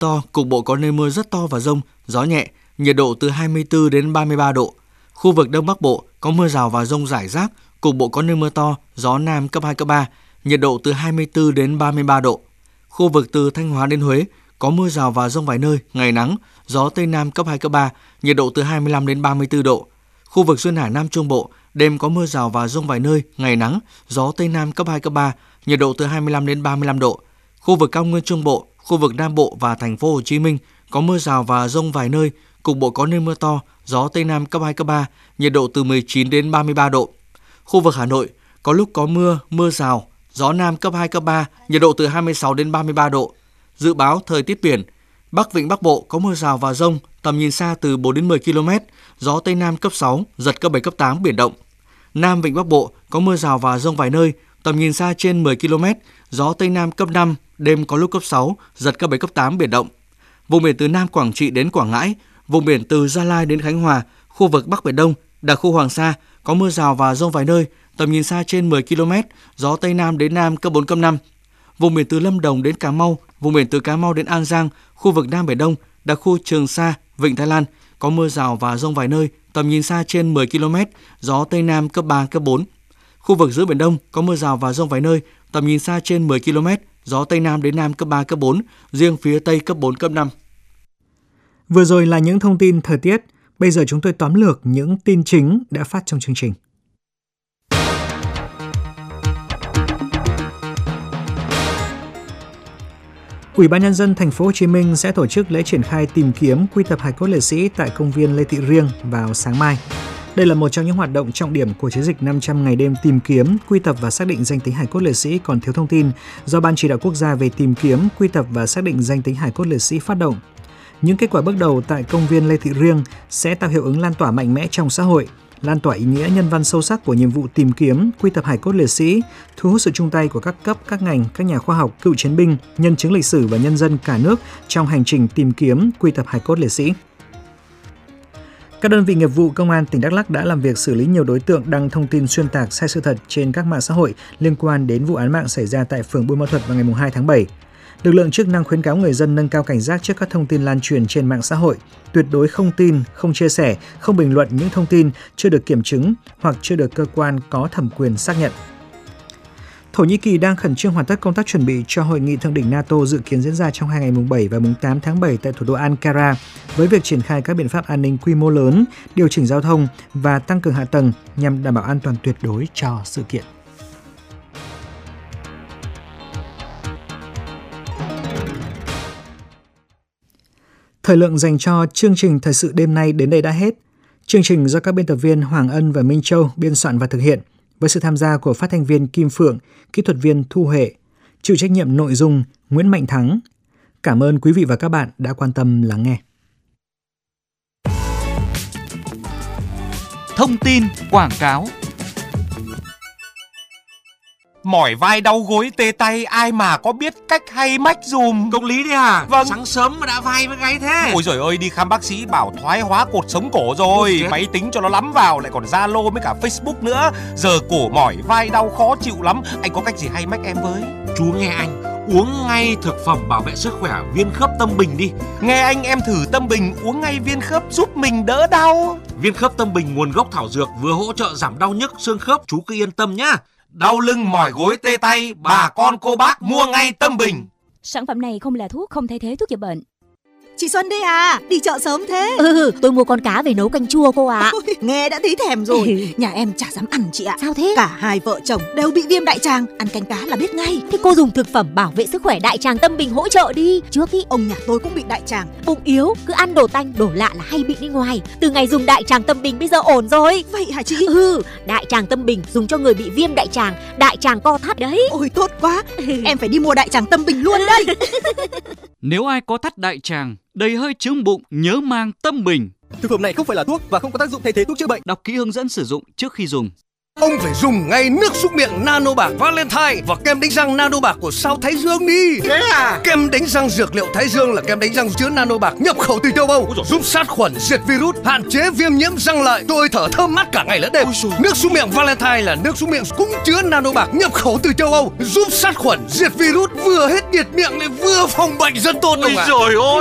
to, cục bộ có nơi mưa rất to và dông, gió nhẹ, nhiệt độ từ 24 đến 33 độ. Khu vực Đông Bắc Bộ có mưa rào và dông rải rác, cục bộ có nơi mưa to, gió Nam cấp 2, cấp 3, nhiệt độ từ 24 đến 33 độ. Khu vực từ Thanh Hóa đến Huế có mưa rào và dông vài nơi, ngày nắng, gió Tây Nam cấp 2, cấp 3, nhiệt độ từ 25 đến 34 độ. Khu vực Duyên Hải Nam Trung Bộ, đêm có mưa rào và dông vài nơi, ngày nắng, gió Tây Nam cấp 2, cấp 3, nhiệt độ từ 25 đến 35 độ. Khu vực Cao Nguyên Trung Bộ, khu vực Nam Bộ và thành phố Hồ Chí Minh có mưa rào và dông vài nơi, cục bộ có nơi mưa to, gió Tây Nam cấp 2, cấp 3, nhiệt độ từ 19 đến 33 độ. Khu vực Hà Nội có lúc có mưa, mưa rào, gió Nam cấp 2, cấp 3, nhiệt độ từ 26 đến 33 độ. Dự báo thời tiết biển, Bắc Vịnh Bắc Bộ có mưa rào và dông, tầm nhìn xa từ 4 đến 10 km, gió Tây Nam cấp 6, giật cấp 7, cấp 8, biển động. Nam Vịnh Bắc Bộ có mưa rào và dông vài nơi, tầm nhìn xa trên 10 km, gió Tây Nam cấp 5, đêm có lúc cấp 6, giật cấp 7, cấp 8, biển động. Vùng biển từ Nam Quảng Trị đến Quảng Ngãi, vùng biển từ Gia Lai đến Khánh Hòa, khu vực Bắc Biển Đông, đặc khu Hoàng Sa có mưa rào và dông vài nơi, tầm nhìn xa trên 10 km, gió Tây Nam đến Nam cấp 4, cấp 5. Vùng biển từ Lâm Đồng đến Cà Mau, vùng biển từ Cà Mau đến An Giang, khu vực Nam Biển Đông, đặc khu Trường Sa, Vịnh Thái Lan có mưa rào và dông vài nơi, tầm nhìn xa trên 10 km, gió Tây Nam cấp 3, cấp 4. Khu vực giữa Biển Đông có mưa rào và dông vài nơi, tầm nhìn xa trên 10 km, gió Tây Nam đến Nam cấp 3, cấp 4, riêng phía Tây cấp 4, cấp 5. Vừa rồi là những thông tin thời tiết. Bây giờ chúng tôi tóm lược những tin chính đã phát trong chương trình. Ủy ban nhân dân thành phố Hồ Chí Minh sẽ tổ chức lễ triển khai tìm kiếm quy tập hài cốt liệt sĩ tại công viên Lê Thị Riêng vào sáng mai. Đây là một trong những hoạt động trọng điểm của chiến dịch 500 ngày đêm tìm kiếm, quy tập và xác định danh tính hài cốt liệt sĩ còn thiếu thông tin do Ban Chỉ đạo Quốc gia về tìm kiếm, quy tập và xác định danh tính hài cốt liệt sĩ phát động. Những kết quả bước đầu tại công viên Lê Thị Riêng sẽ tạo hiệu ứng lan tỏa mạnh mẽ trong xã hội, lan tỏa ý nghĩa nhân văn sâu sắc của nhiệm vụ tìm kiếm, quy tập hài cốt liệt sĩ, thu hút sự chung tay của các cấp, các ngành, các nhà khoa học, cựu chiến binh, nhân chứng lịch sử và nhân dân cả nước trong hành trình tìm kiếm, quy tập hài cốt liệt sĩ. Các đơn vị nghiệp vụ Công an tỉnh Đắk Lắk đã làm việc xử lý nhiều đối tượng đăng thông tin xuyên tạc sai sự thật trên các mạng xã hội liên quan đến vụ án mạng xảy ra tại phường Buôn Ma Thuột vào ngày 2 tháng 7. Lực lượng chức năng khuyến cáo người dân nâng cao cảnh giác trước các thông tin lan truyền trên mạng xã hội, tuyệt đối không tin, không chia sẻ, không bình luận những thông tin chưa được kiểm chứng hoặc chưa được cơ quan có thẩm quyền xác nhận. Thổ Nhĩ Kỳ đang khẩn trương hoàn tất công tác chuẩn bị cho hội nghị thượng đỉnh NATO dự kiến diễn ra trong 2 ngày mùng 7 và mùng 8 tháng 7 tại thủ đô Ankara, với việc triển khai các biện pháp an ninh quy mô lớn, điều chỉnh giao thông và tăng cường hạ tầng nhằm đảm bảo an toàn tuyệt đối cho sự kiện. Thời lượng dành cho chương trình Thời sự đêm nay đến đây đã hết. Chương trình do các biên tập viên Hoàng Ân và Minh Châu biên soạn và thực hiện, với sự tham gia của phát thanh viên Kim Phượng, kỹ thuật viên Thu Huệ, chịu trách nhiệm nội dung Nguyễn Mạnh Thắng. Cảm ơn quý vị và các bạn đã quan tâm lắng nghe. Thông tin quảng cáo. Mỏi vai đau gối tê tay, ai mà có biết cách hay mách dùm. Công lý đấy à? Vâng. Sáng sớm mà đã vai với gáy thế. Ôi giời ơi, đi khám bác sĩ bảo thoái hóa cột sống cổ rồi. Máy tính cho nó lắm vào, lại còn Zalo với cả Facebook nữa. Giờ cổ mỏi vai đau khó chịu lắm. Anh có cách gì hay mách em với? Chú nghe anh, uống ngay thực phẩm bảo vệ sức khỏe Viên Khớp Tâm Bình đi. Nghe anh, em thử Tâm Bình uống ngay viên khớp giúp mình đỡ đau. Viên Khớp Tâm Bình nguồn gốc thảo dược, vừa hỗ trợ giảm đau nhức xương khớp, chú cứ yên tâm nhá. Đau lưng mỏi gối tê tay, bà con cô bác mua ngay Tâm Bình. Sản phẩm này không là thuốc, không thay thế thuốc chữa bệnh. Chị Xuân đây à, đi chợ sớm thế. Tôi mua con cá về nấu canh chua cô ạ. Ôi, nghe đã thấy thèm rồi. Nhà em chả dám ăn chị ạ. Sao thế? Cả hai vợ chồng đều bị viêm đại tràng, ăn canh cá là biết ngay. Thế cô dùng thực phẩm bảo vệ sức khỏe Đại Tràng Tâm Bình hỗ trợ đi. Trước ý ông nhà tôi cũng bị đại tràng, bụng yếu, cứ ăn đồ tanh, đồ lạ là hay bị đi ngoài. Từ ngày dùng Đại Tràng Tâm Bình bây giờ ổn rồi. Vậy hả chị? Đại Tràng Tâm Bình dùng cho người bị viêm đại tràng, đại tràng co thắt đấy. Ôi tốt quá, em phải đi mua Đại Tràng Tâm Bình luôn đây. Nếu ai có thắt đại tràng, đầy hơi chướng bụng, nhớ mang Tâm Bình. Thực phẩm này không phải là thuốc và không có tác dụng thay thế thuốc chữa bệnh. Đọc kỹ hướng dẫn sử dụng trước khi dùng. ông phải dùng ngay nước súc miệng Nano Bạc Valentine và kem đánh răng Nano Bạc của Sao Thái Dương đi. Thế à? Kem đánh răng dược liệu Thái Dương là kem đánh răng chứa Nano Bạc nhập khẩu từ châu Âu, giúp sát khuẩn, diệt virus, hạn chế viêm nhiễm răng lợi. Tôi thở thơm mát cả ngày lẫn đêm. Nước súc miệng Valentine là nước súc miệng cũng chứa Nano Bạc nhập khẩu từ châu Âu, giúp sát khuẩn, diệt virus, vừa hết nhiệt miệng lại vừa phòng bệnh rất tốt. Ôi giời ơi.